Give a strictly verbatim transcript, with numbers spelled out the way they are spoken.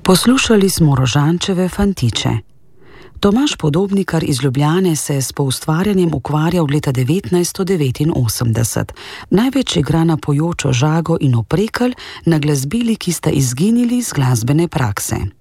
Poslušali smo Rožančeve Fantiče. Tomaž Podobnikar iz Ljubljane se je s poustvarjanjem ukvarjal leta devetnajststo devetinosemdeset. Največ igra na pojočo žago in oprekelj na glasbili, ki sta izginili iz glasbene prakse.